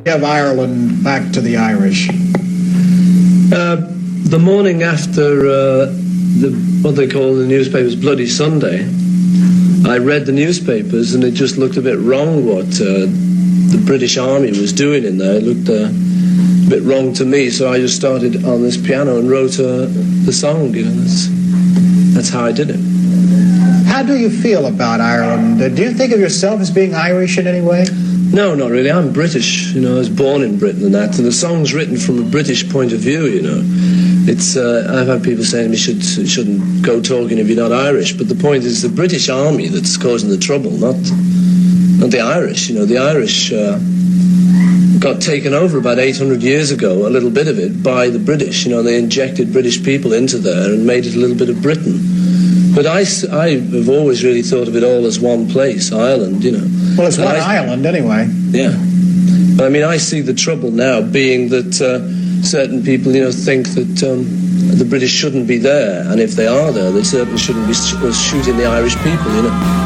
Give Ireland back to the Irish? The morning after what they call in the newspapers Bloody Sunday, I read the newspapers and it just looked a bit wrong what the British Army was doing in there. It looked a bit wrong to me, so I just started on this piano and wrote the song. You know, that's how I did it. How do you feel about Ireland? Do you think of yourself as being Irish in any way? No, not really. I'm British. You know, I was born in Britain and that. And the song's written from a British point of view, you know. It's I've had people saying we shouldn't go talking if you're not Irish. But the point is the British Army that's causing the trouble, not the Irish. You know, the Irish got taken over about 800 years ago, a little bit of it, by the British. You know, they injected British people into there and made it a little bit of Britain. But I have always really thought of it all as one place, Ireland, you know. Well, it's one island anyway. Yeah. I mean, I see the trouble now being that certain people, you know, think that the British shouldn't be there. And if they are there, they certainly shouldn't be shooting the Irish people, you know.